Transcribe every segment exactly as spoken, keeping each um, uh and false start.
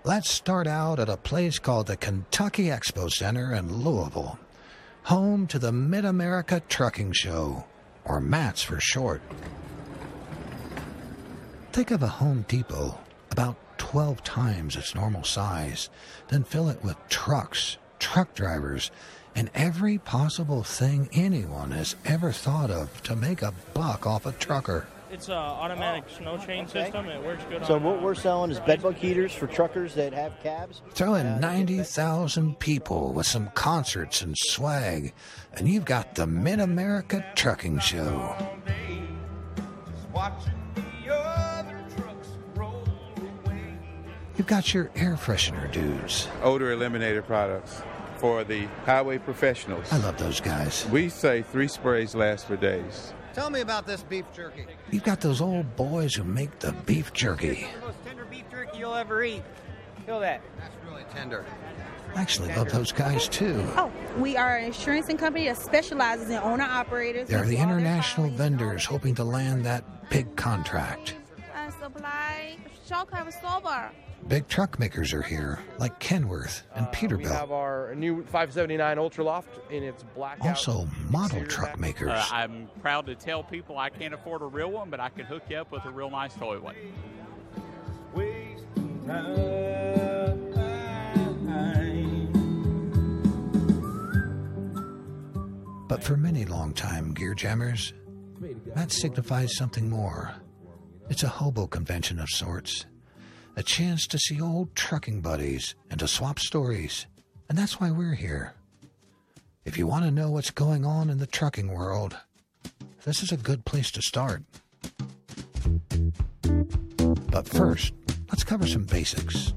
Let's start out at a place called the Kentucky Expo Center in Louisville, home to the Mid-America Trucking Show, or MATS for short. Think of a Home Depot about twelve times its normal size, then fill it with trucks, truck drivers, and every possible thing anyone has ever thought of to make a buck off a trucker. It's an automatic oh, snow chain okay. system. It works good. So on, what we're selling is bedbug heaters for truckers that have cabs. Throw in ninety thousand people with some concerts and swag, and you've got the Mid-America Trucking Show. You've got your air freshener dudes. Odor eliminator products for the highway professionals. I love those guys. We say three sprays last for days. Tell me about this beef jerky. You've got those old boys who make the beef jerky. The most tender beef jerky you'll ever eat. Feel that. That's really tender. I actually love those guys, too. Oh, we are an insurance company that specializes in owner-operators. They're the international vendors hoping to land that big contract. Uh, supply, shock sober. Big truck makers are here, like Kenworth and Peterbilt. Uh, we have our new five seventy-nine Ultraloft in its blackout. Also, model truck makers. Uh, I'm proud to tell people I can't afford a real one, but I can hook you up with a real nice toy one. But for many long-time gear jammers, that signifies something more. It's a hobo convention of sorts. A chance to see old trucking buddies and to swap stories. And that's why we're here. If you want to know what's going on in the trucking world, this is a good place to start. But first, let's cover some basics.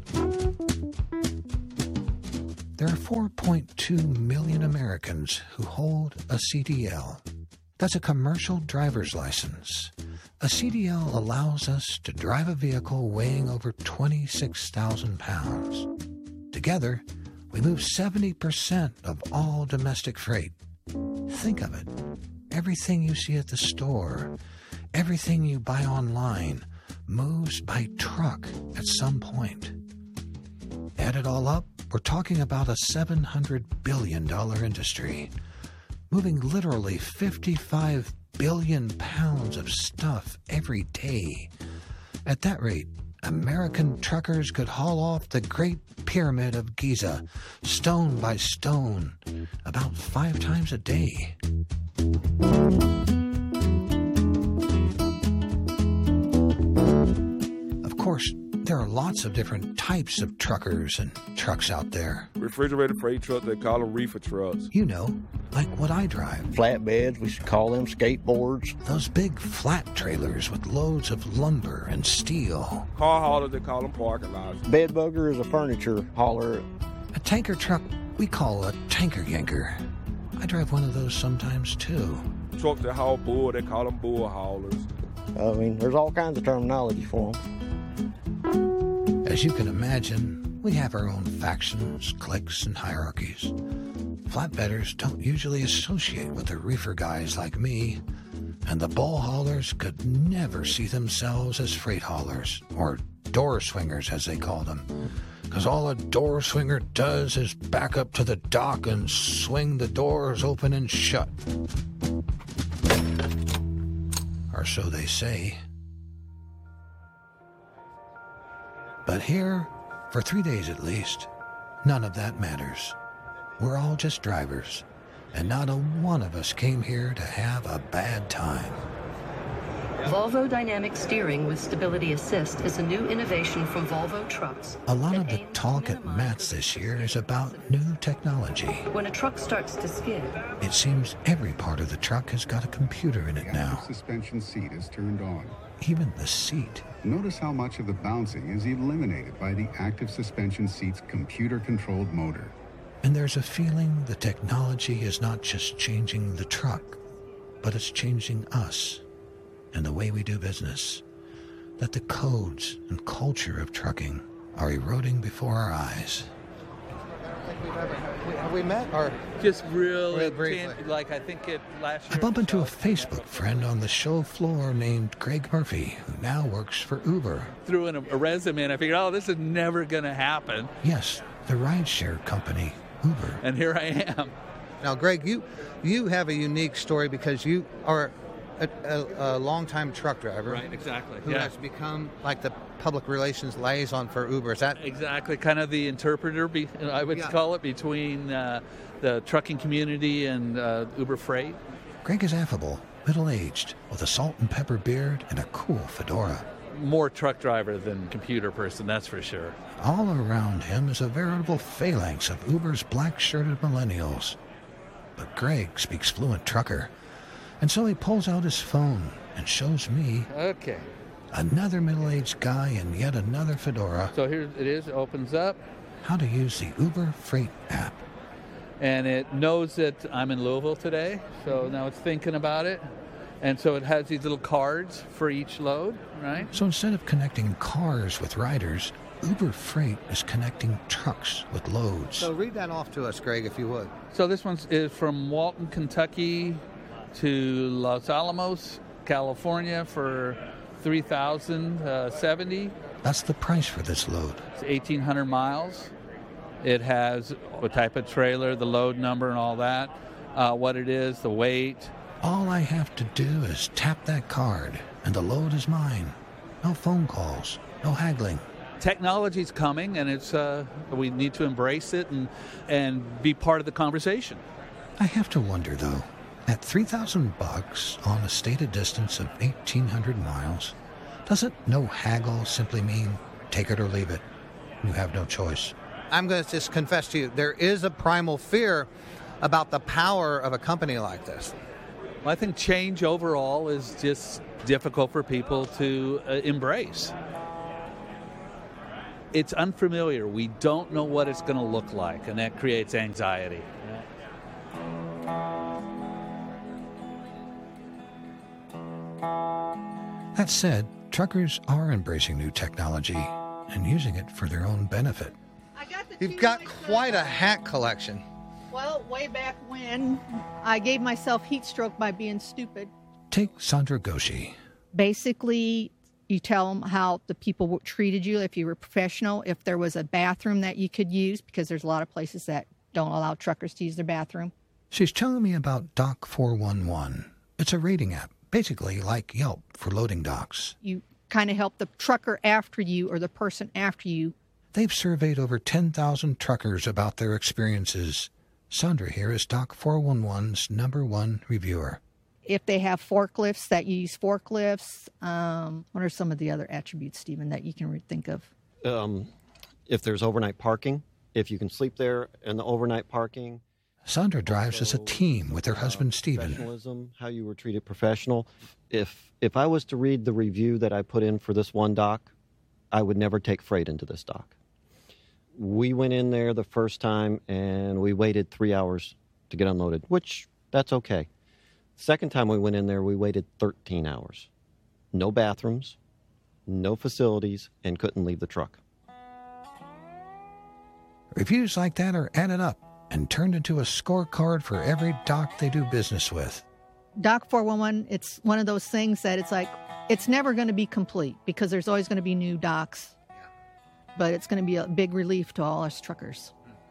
There are four point two million Americans who hold a C D L. That's a commercial driver's license. A C D L allows us to drive a vehicle weighing over twenty-six thousand pounds. Together, we move seventy percent of all domestic freight. Think of it. Everything you see at the store, everything you buy online, moves by truck at some point. Add it all up, we're talking about a seven hundred billion dollars industry, moving literally fifty-five billion pounds of stuff every day. At that rate, American truckers could haul off the Great Pyramid of Giza, stone by stone, about five times a day. Of course, there are lots of different types of truckers and trucks out there. Refrigerated freight trucks, they call them reefer trucks. You know, like what I drive. Flatbeds, we should call them skateboards. Those big flat trailers with loads of lumber and steel. Car haulers, they call them parking lots. Bed bugger is a furniture hauler. A tanker truck we call a tanker yanker. I drive one of those sometimes too. Trucks that haul bull, they call them bull haulers. I mean, there's all kinds of terminology for them. As you can imagine, we have our own factions, cliques, and hierarchies. Flatbedders don't usually associate with the reefer guys like me, and the bull haulers could never see themselves as freight haulers, or door swingers as they call them, because all a door swinger does is back up to the dock and swing the doors open and shut. Or so they say. But here, for three days at least, none of that matters. We're all just drivers, and not a one of us came here to have a bad time. Volvo Dynamic Steering with Stability Assist is a new innovation from Volvo Trucks. A lot of the talk at MATS this year is about new technology. When a truck starts to skid, it seems every part of the truck has got a computer in it now. The suspension seat is turned on. Even the seat. Notice how much of the bouncing is eliminated by the active suspension seat's computer-controlled motor. And there's a feeling the technology is not just changing the truck, but it's changing us and the way we do business. That the codes and culture of trucking are eroding before our eyes. we've ever had. We, have we met? Or just real, real briefly? Like I think it last year. I bump into a Facebook friend on the show floor named Greg Murphy, who now works for Uber. Threw in a, a resume, and I figured, oh, this is never going to happen. Yes, the rideshare company, Uber. And here I am. Now, Greg, you you have a unique story because you are a, a, a longtime truck driver. Right, exactly. Who yeah. has become like the public relations liaison for Uber. Is that exactly kind of the interpreter? Be, I would yeah. call it between uh, the trucking community and uh, Uber Freight. Greg is affable, middle-aged, with a salt and pepper beard and a cool fedora. More truck driver than computer person, that's for sure. All around him is a veritable phalanx of Uber's black-shirted millennials. But Greg speaks fluent trucker, and so he pulls out his phone and shows me okay. another middle-aged guy in yet another fedora. So here it is, it opens up. How to use the Uber Freight app. And it knows that I'm in Louisville today, so now it's thinking about it. And so it has these little cards for each load, right? So instead of connecting cars with riders, Uber Freight is connecting trucks with loads. So read that off to us, Greg, if you would. So this one is from Walton, Kentucky to Los Alamos, California for three thousand seventy. That's the price for this load. It's eighteen hundred miles. It has what type of trailer, the load number and all that, uh, what it is, the weight. All I have to do is tap that card, and the load is mine. No phone calls, no haggling. Technology's coming, and it's uh, we need to embrace it and and be part of the conversation. I have to wonder, though, at three thousand bucks on a stated distance of eighteen hundred miles, doesn't no haggle simply mean take it or leave it? You have no choice. I'm going to just confess to you, there is a primal fear about the power of a company like this. Well, I think change overall is just difficult for people to uh, embrace. It's unfamiliar. We don't know what it's going to look like, and that creates anxiety. That said, truckers are embracing new technology and using it for their own benefit. You've got quite a hat collection. Well, way back when, I gave myself heat stroke by being stupid. Take Sandra Goshi. Basically, you tell them how the people treated you, if you were professional, if there was a bathroom that you could use, because there's a lot of places that don't allow truckers to use their bathroom. She's telling me about Dock four one one. It's a rating app, basically like Yelp for loading docks. You kind of help the trucker after you or the person after you. They've surveyed over ten thousand truckers about their experiences. Sandra here is Dock four one one's number one reviewer. If they have forklifts, that you use forklifts. Um, what are some of the other attributes, Stephen, that you can think of? Um, if there's overnight parking, if you can sleep there in the overnight parking. Sandra drives as a team with her husband, Stephen. Professionalism, how you were treated professional. If if I was to read the review that I put in for this one dock, I would never take freight into this dock. We went in there the first time and we waited three hours to get unloaded, which that's okay. Second time we went in there, we waited thirteen hours. No bathrooms, no facilities, and couldn't leave the truck. Reviews like that are added up and turned into a scorecard for every dock they do business with. Dock four one one, it's one of those things that it's like, it's never going to be complete because there's always going to be new docks. But it's going to be a big relief to all us truckers.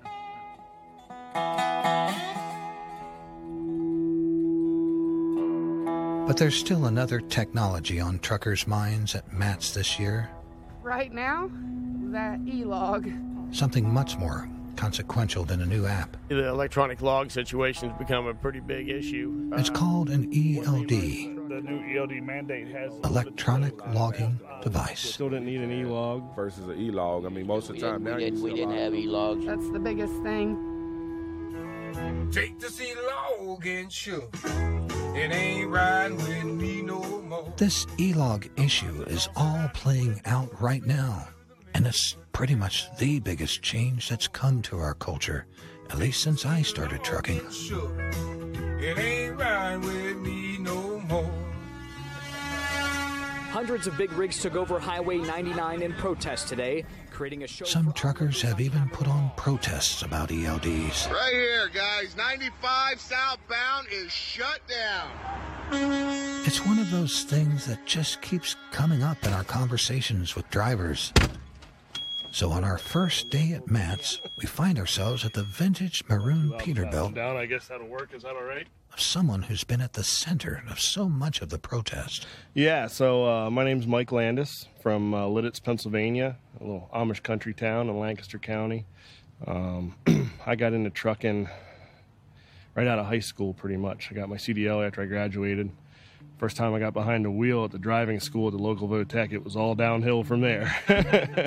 But there's still another technology on truckers' minds at MATS this year. Right now, that e-log. Something much more consequential than a new app. The electronic log situation has become a pretty big issue. It's called an E L D. The new E L D mandate has electronic logging device. Still didn't need an e-log versus an e-log. I mean, most of the time now we didn't, we didn't have e-logs. That's the biggest thing. Take the e-log and shook. It ain't riding with me no more. This e-log issue is all playing out right now, and it's pretty much the biggest change that's come to our culture, at least since I started trucking. It ain't riding with me no more. Hundreds of big rigs took over Highway ninety-nine in protest today. creating a show. Some truckers have even put on protests about E L Ds. Right here, guys. ninety-five southbound is shut down. It's one of those things that just keeps coming up in our conversations with drivers. So on our first day at Matt's, we find ourselves at the vintage maroon Peterbilt Down, I guess that'll work. Is that all right? of someone who's been at the center of so much of the protest. Yeah, so uh, my name's Mike Landis from uh, Lidditz, Pennsylvania, a little Amish country town in Lancaster County. Um, I got into trucking right out of high school, pretty much. I got my C D L after I graduated. First time I got behind the wheel at the driving school at the local Votech, it was all downhill from there.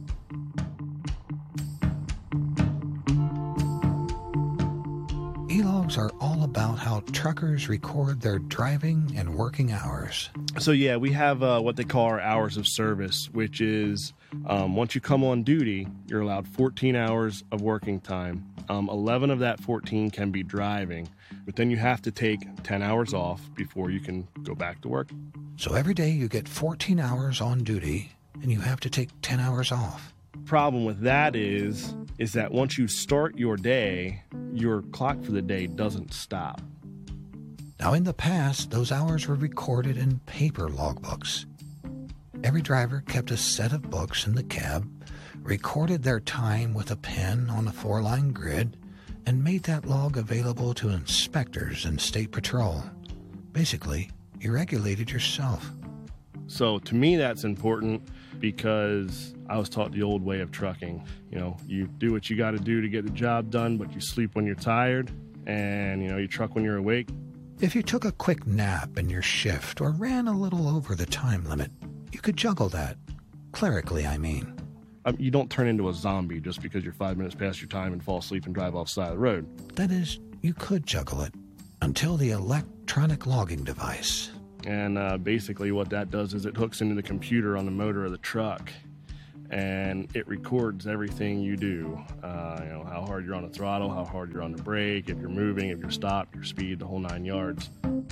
E-logs are all about how truckers record their driving and working hours. So yeah, we have uh, what they call our hours of service, which is um, once you come on duty, you're allowed fourteen hours of working time. Um, eleven of that fourteen can be driving, but then you have to take ten hours off before you can go back to work. So every day you get fourteen hours on duty, and you have to take ten hours off. Problem with that is, is that once you start your day, your clock for the day doesn't stop. Now, in the past, those hours were recorded in paper logbooks. Every driver kept a set of books in the cab, recorded their time with a pen on a four-line grid, and made that log available to inspectors and state patrol. Basically, you regulated yourself. So to me, that's important because I was taught the old way of trucking. You know, you do what you got to do to get the job done, but you sleep when you're tired, and, you know, you truck when you're awake. If you took a quick nap in your shift or ran a little over the time limit, you could juggle that. Clerically, I mean. Um, you don't turn into a zombie just because you're five minutes past your time and fall asleep and drive off the side of the road. That is, you could juggle it until the electronic logging device. And uh, basically what that does is it hooks into the computer on the motor of the truck, and it records everything you do. Uh, you know, how hard you're on the throttle, how hard you're on the brake, if you're moving, if you're stopped, your speed, the whole nine yards.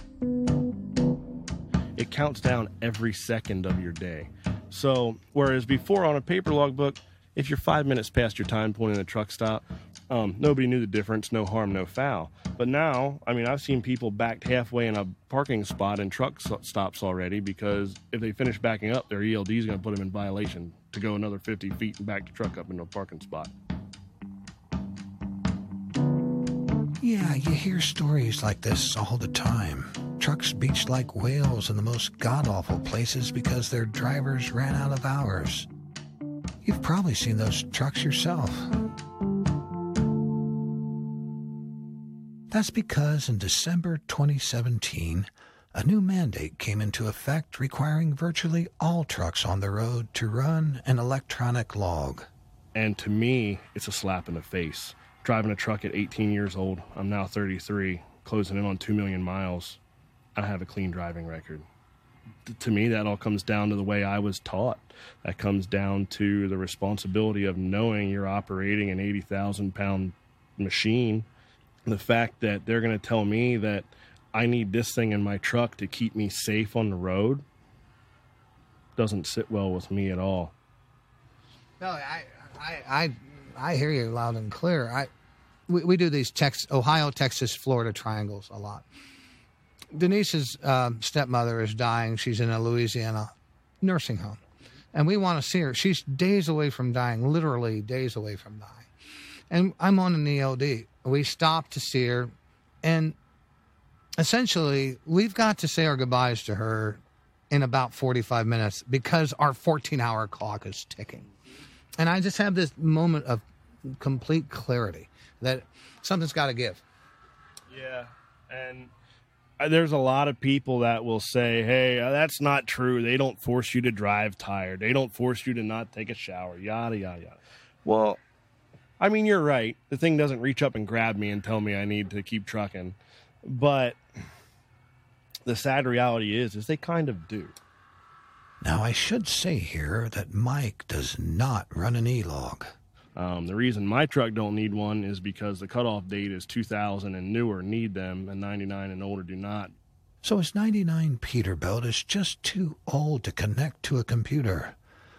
It counts down every second of your day. So, whereas before on a paper logbook, if you're five minutes past your time point in a truck stop, um, nobody knew the difference, no harm, no foul. But now, I mean, I've seen people backed halfway in a parking spot in truck stops already because if they finish backing up, their E L D is going to put them in violation to go another fifty feet and back the truck up into a parking spot. Yeah, you hear stories like this all the time. Trucks beached like whales in the most god-awful places because their drivers ran out of hours. You've probably seen those trucks yourself. That's because in December twenty seventeen, a new mandate came into effect requiring virtually all trucks on the road to run an electronic log. And to me, it's a slap in the face. Driving a truck at eighteen years old, I'm now thirty-three, closing in on two million miles. I have a clean driving record. To me, that all comes down to the way I was taught. That comes down to the responsibility of knowing you're operating an eighty thousand pound machine. The fact that they're going to tell me that I need this thing in my truck to keep me safe on the road doesn't sit well with me at all. No, I, I, I, I hear you loud and clear. I, we, we do these Tex, Ohio, Texas, Florida triangles a lot. Denise's um, stepmother is dying. She's in a Louisiana nursing home. And we want to see her. She's days away from dying, literally days away from dying. And I'm on an E L D. We stop to see her. And essentially, we've got to say our goodbyes to her in about forty-five minutes because our fourteen-hour clock is ticking. And I just have this moment of complete clarity that something's got to give. Yeah, and there's a lot of people that will say, hey, that's not true. They don't force you to drive tired. They don't force you to not take a shower, yada, yada, yada. Well, I mean, you're right. The thing doesn't reach up and grab me and tell me I need to keep trucking. But the sad reality is, is they kind of do. Now, I should say here that Mike does not run an E-log. Um, the reason my truck don't need one is because the cutoff date is two thousand and newer need them, and ninety-nine and older do not. So his ninety-nine Peterbilt is just too old to connect to a computer.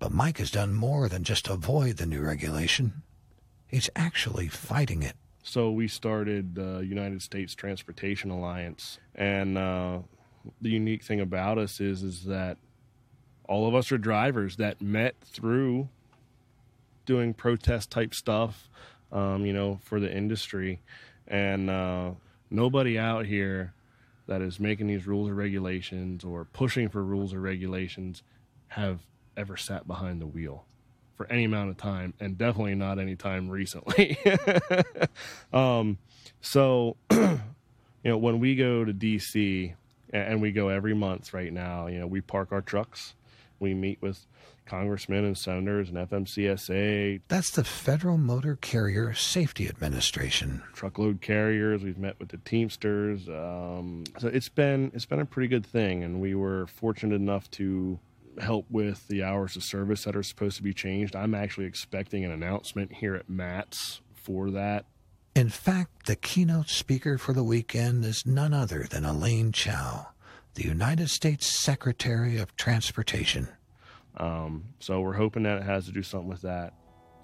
But Mike has done more than just avoid the new regulation. He's actually fighting it. So we started the United States Transportation Alliance, and uh, the unique thing about us is is that all of us are drivers that met through doing protest-type stuff, um, you know, for the industry. And uh, nobody out here that is making these rules or regulations or pushing for rules or regulations have ever sat behind the wheel for any amount of time, and definitely not any time recently. um, so, you know, when we go to D C, and we go every month right now, you know, we park our trucks, we meet with congressmen and senators and F M C S A. That's the Federal Motor Carrier Safety Administration. Truckload carriers. We've met with the Teamsters. Um, so it's been it's been a pretty good thing, and we were fortunate enough to help with the hours of service that are supposed to be changed. I'm actually expecting an announcement here at MATS for that. In fact, the keynote speaker for the weekend is none other than Elaine Chao, the United States Secretary of Transportation. Um, so we're hoping that it has to do something with that.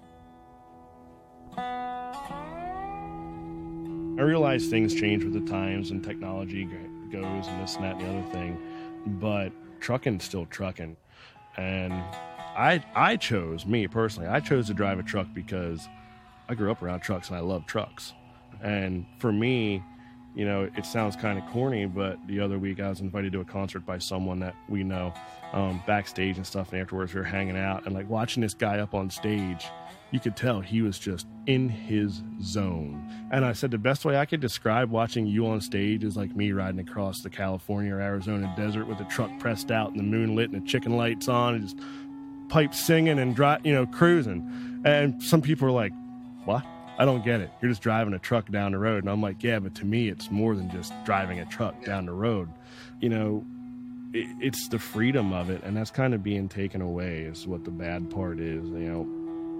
I realize things change with the times and technology goes and this and that and the other thing, but trucking's still trucking. And I I chose, me personally, I chose to drive a truck because I grew up around trucks and I love trucks. And for me, you know, it sounds kind of corny, but the other week I was invited to a concert by someone that we know, um, backstage and stuff, and afterwards we were hanging out, and like watching this guy up on stage, you could tell he was just in his zone. And I said the best way I could describe watching you on stage is like me riding across the California or Arizona desert with a truck pressed out and the moon lit and the chicken lights on and just pipes singing and dry, you know, cruising. And some people are like, what? I don't get it. You're just driving a truck down the road. And I'm like, yeah, but to me, it's more than just driving a truck down the road. You know, it, it's the freedom of it, and that's kind of being taken away is what the bad part is. You know,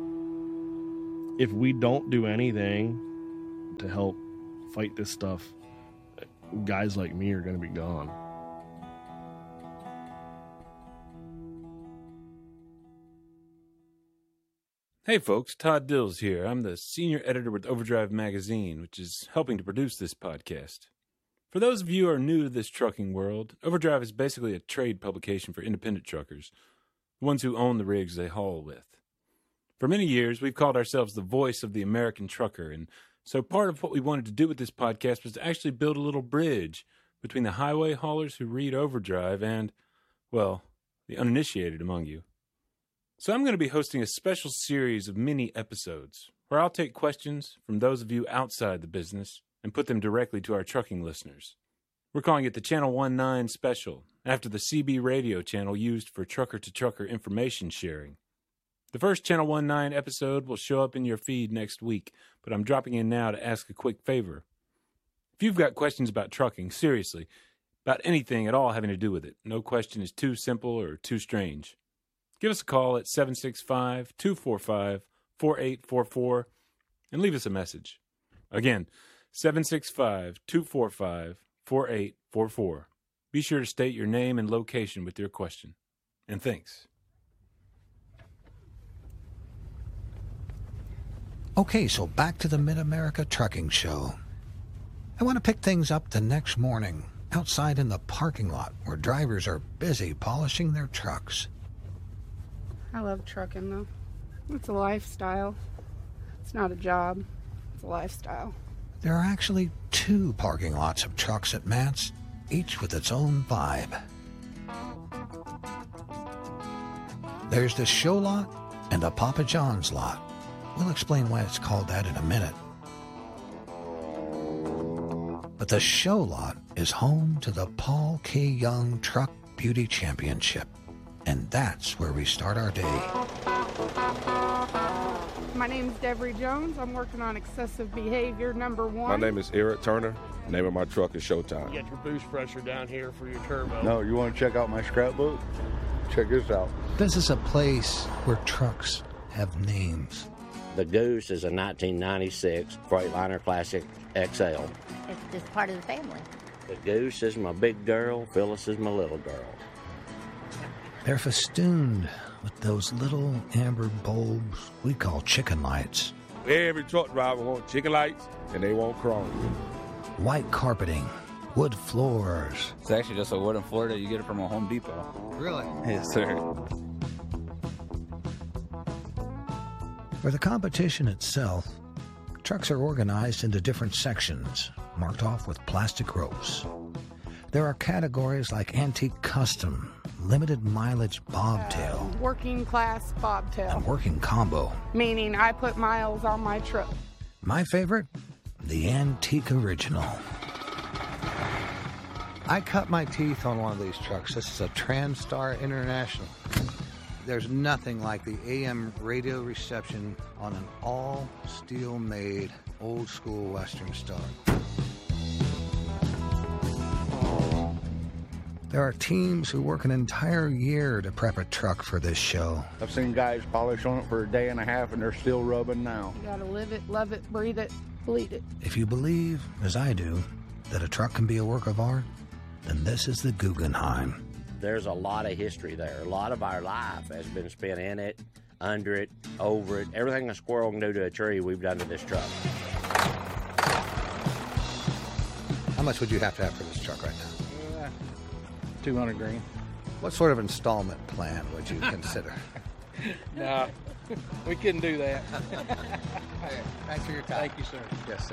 if we don't do anything to help fight this stuff, guys like me are going to be gone. Hey folks, Todd Dills here. I'm the senior editor with Overdrive Magazine, which is helping to produce this podcast. For those of you who are new to this trucking world, Overdrive is basically a trade publication for independent truckers, the ones who own the rigs they haul with. For many years, we've called ourselves the voice of the American trucker, and so part of what we wanted to do with this podcast was to actually build a little bridge between the highway haulers who read Overdrive and, well, the uninitiated among you. So I'm going to be hosting a special series of mini episodes where I'll take questions from those of you outside the business and put them directly to our trucking listeners. We're calling it the Channel nineteen Special, after the C B radio channel used for trucker-to-trucker information sharing. The first Channel nineteen episode will show up in your feed next week, but I'm dropping in now to ask a quick favor. If you've got questions about trucking, seriously, about anything at all having to do with it, no question is too simple or too strange. Give us a call at seven six five, two four five, four eight four four and leave us a message. Again, seven six five, two four five, four eight four four. Be sure to state your name and location with your question. And thanks. Okay, so back to the Mid-America Trucking Show. I want to pick things up the next morning, outside in the parking lot where drivers are busy polishing their trucks. I love trucking, though. It's a lifestyle. It's not a job. It's a lifestyle. There are actually two parking lots of trucks at MATS, each with its own vibe. There's the show lot and the Papa John's lot. We'll explain why it's called that in a minute. But the show lot is home to the Paul K. Young Truck Beauty Championship. And that's where we start our day. My name's Devery Jones. I'm working on excessive behavior number one. My name is Eric Turner. The name of my truck is Showtime. You got your boost pressure down here for your turbo. No, you want to check out my scrapbook? Check this out. This is a place where trucks have names. The Goose is a nineteen ninety-six Freightliner Classic X L. It's just part of the family. The Goose is my big girl. Phyllis is my little girl. They're festooned with those little amber bulbs we call chicken lights. Every truck driver wants chicken lights, and they want chrome. White carpeting, wood floors. It's actually just a wooden floor that you get it from a Home Depot. Really? Yes, sir. For the competition itself, trucks are organized into different sections, marked off with plastic ropes. There are categories like antique custom, limited mileage bobtail, Uh, working class bobtail. and working combo. Meaning I put miles on my truck. My favorite, the antique original. I cut my teeth on one of these trucks. This is a Transtar International. There's nothing like the A M radio reception on an all-steel made old school Western Star. There are teams who work an entire year to prep a truck for this show. I've seen guys polish on it for a day and a half and they're still rubbing now. You gotta live it, love it, breathe it, bleed it. If you believe, as I do, that a truck can be a work of art, then this is the Guggenheim. There's a lot of history there. A lot of our life has been spent in it, under it, over it. Everything a squirrel can do to a tree, we've done to this truck. How much would you have to have for this truck right now? two hundred grand. What sort of installment plan would you consider? No, we couldn't do that. Hey, thanks for your time. Thank you, sir. Yes, sir.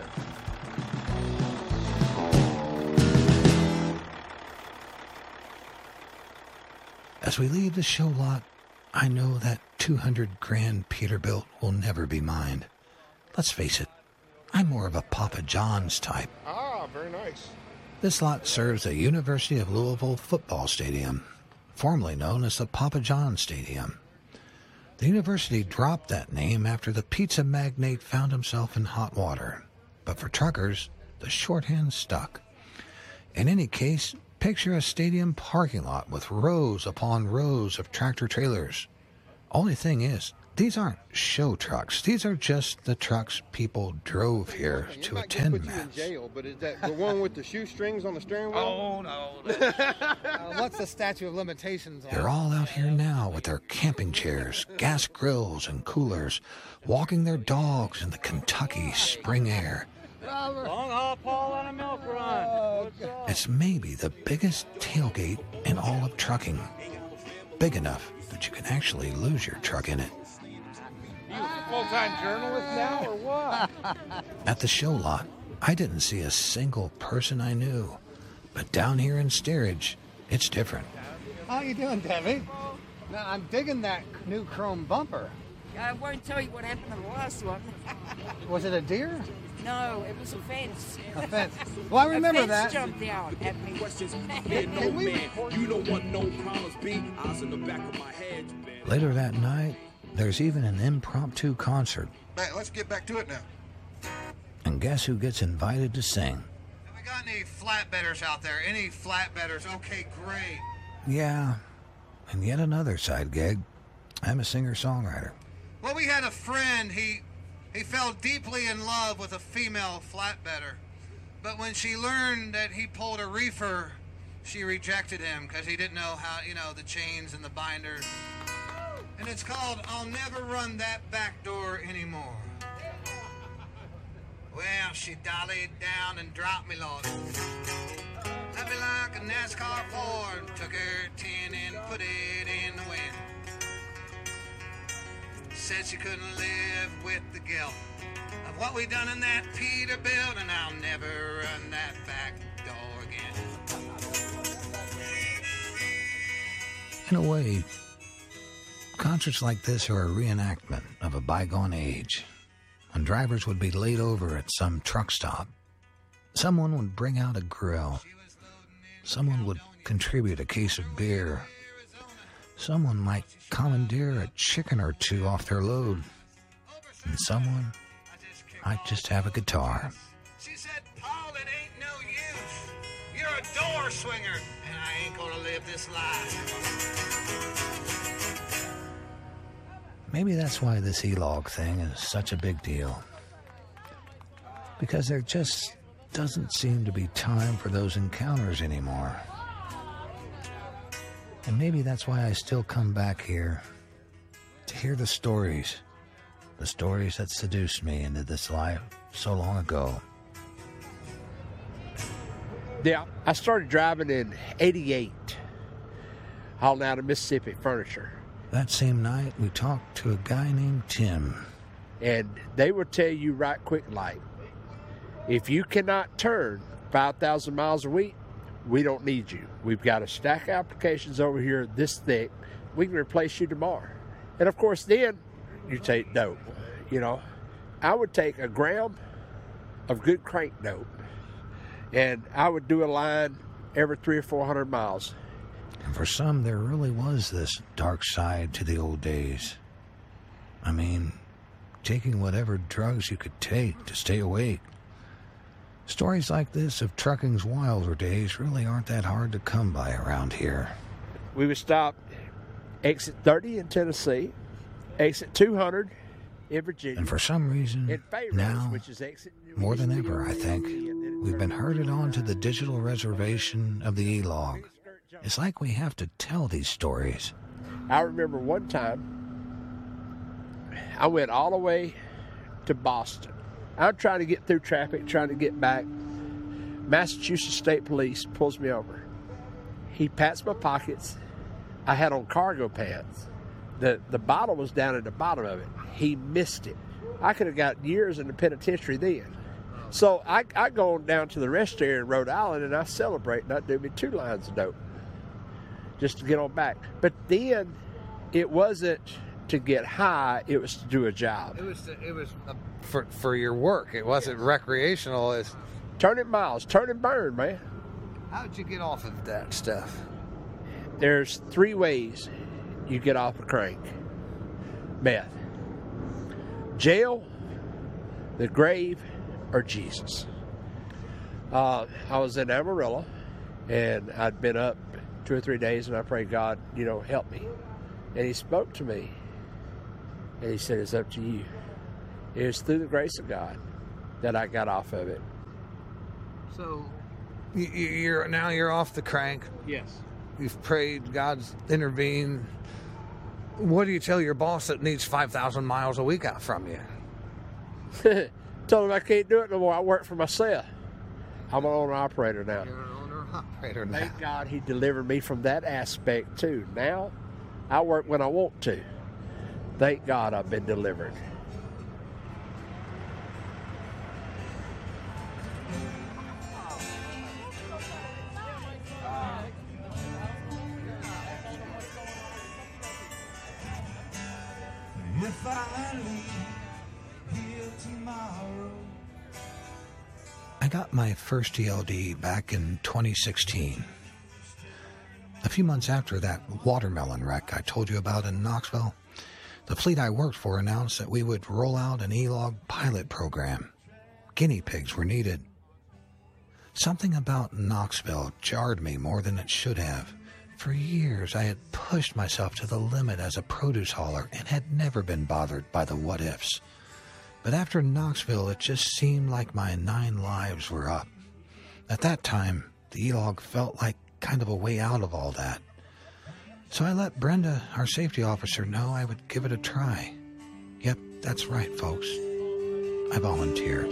As we leave the show lot, I know that two hundred grand Peterbilt will never be mine. Let's face it, I'm more of a Papa John's type. Ah, very nice. This lot serves the University of Louisville football stadium, formerly known as the Papa John Stadium. The university dropped that name after the pizza magnate found himself in hot water. But for truckers, the shorthand stuck. In any case, picture a stadium parking lot with rows upon rows of tractor trailers. Only thing is, these aren't show trucks. These are just the trucks people drove here You to might attend get put you in match. jail, but is that the one with the shoestrings on the steering wheel? Oh, no. Uh, what's the statute of limitations on They're all out here now with their camping chairs, gas grills, and coolers, walking their dogs in the Kentucky spring air. Long haul Paul on a milk run. It's maybe the biggest tailgate in all of trucking. Big enough that you can actually lose your truck in it. You a full-time journalist now, or what? At the show lot, I didn't see a single person I knew. But down here in Steerage, it's different. How you doing, Debbie? Now, I'm digging that new chrome bumper. I won't tell you what happened to the last one. Was it a deer? No, it was a fence. A fence. Well, I remember a fence that. jumped out at me. Can we record? You don't want no problems, B. I was in the back of my head. Later that night, there's even an impromptu concert. Man, let's get back to it now. And guess who gets invited to sing? Have we got any flatbedders out there? Any flatbedders? Okay, great. Yeah, and yet another side gig. I'm a singer-songwriter. Well, we had a friend. He he fell deeply in love with a female flatbedder. But when she learned that he pulled a reefer, she rejected him because he didn't know how, you know, the chains and the binders. And it's called I'll Never Run That Back Door Anymore. Well, she dollied down and dropped me, Lord. Let me like a NASCAR Ford, took her tin and put it in the wind. Said she couldn't live with the guilt of what we done in that Peterbilt, and I'll never run that back door again. In a way, concerts like this are a reenactment of a bygone age, when drivers would be laid over at some truck stop. Someone would bring out a grill. Someone would contribute a case of beer. Someone might commandeer a chicken or two off their load. And someone might just have a guitar. She said, Paul, it ain't no use. You're a door swinger, and I ain't gonna live this life. Maybe that's why this E-Log thing is such a big deal. Because there just doesn't seem to be time for those encounters anymore. And maybe that's why I still come back here to hear the stories, the stories that seduced me into this life so long ago. Yeah, I started driving in eighty-eight, hauling out of Mississippi furniture. That same night, we talked to a guy named Tim. And they will tell you right quick like, if you cannot turn five thousand miles a week, we don't need you. We've got a stack of applications over here this thick. We can replace you tomorrow. And of course, then you take dope. You know, I would take a gram of good crank dope, and I would do a line every three or four hundred miles. And for some, there really was this dark side to the old days. I mean, taking whatever drugs you could take to stay awake. Stories like this of trucking's wilder days really aren't that hard to come by around here. We would stop exit thirty in Tennessee, exit two hundred in Virginia. And for some reason, now, which is exit more than ever, I think, we've been herded on to the digital reservation of the E-Log. It's like we have to tell these stories. I remember one time, I went all the way to Boston. I'm trying to get through traffic, trying to get back. Massachusetts State Police pulls me over. He pats my pockets. I had on cargo pants. The the bottle was down at the bottom of it. He missed it. I could have got years in the penitentiary then. So I, I go on down to the rest area in Rhode Island, and I celebrate, and I do me two lines of dope just to get on back. But then it wasn't to get high, it was to do a job. It was to, it was a, for for your work. It wasn't yes. recreational. It's turning miles, turn and burn, man. How'd you get off of that stuff? There's three ways you get off a crank. Meth, jail, the grave, or Jesus. Uh, I was in Amarillo, and I'd been up two or three days, and I prayed, God, you know, help me. And he spoke to me. And he said, it's up to you. It was through the grace of God that I got off of it. So, you're now you're off the crank. Yes. You've prayed, God's intervened. What do you tell your boss that needs five thousand miles a week out from you? Told him I can't do it no more. I work for myself. I'm an owner-operator now. You're an owner-operator now. Thank God he delivered me from that aspect, too. Now, I work when I want to. Thank God I've been delivered. If I leave here tomorrow. I got my first E L D back in twenty sixteen. A few months after that watermelon wreck I told you about in Knoxville, the fleet I worked for announced that we would roll out an E-Log pilot program. Guinea pigs were needed. Something about Knoxville jarred me more than it should have. For years, I had pushed myself to the limit as a produce hauler and had never been bothered by the what-ifs. But after Knoxville, it just seemed like my nine lives were up. At that time, the E-Log felt like kind of a way out of all that. So I let Brenda, our safety officer, know I would give it a try. Yep, that's right, folks. I volunteered.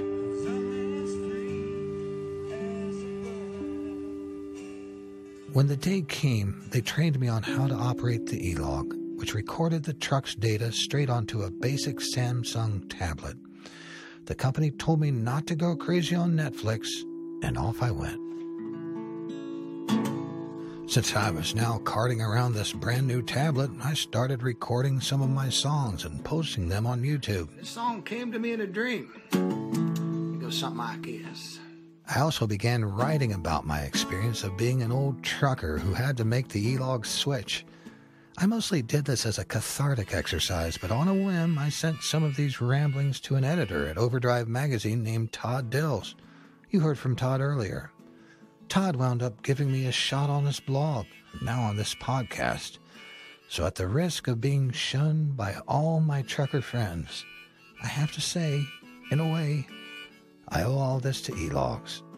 When the day came, they trained me on how to operate the E-Log, which recorded the truck's data straight onto a basic Samsung tablet. The company told me not to go crazy on Netflix, and off I went. Since I was now carting around this brand new tablet, I started recording some of my songs and posting them on YouTube. This song came to me in a dream. It goes something like this. I also began writing about my experience of being an old trucker who had to make the E-Log switch. I mostly did this as a cathartic exercise, but on a whim, I sent some of these ramblings to an editor at Overdrive magazine named Todd Dills. You heard from Todd earlier. Todd wound up giving me a shot on his blog, now on this podcast. So at the risk of being shunned by all my trucker friends, I have to say, in a way, I owe all this to E-Logs.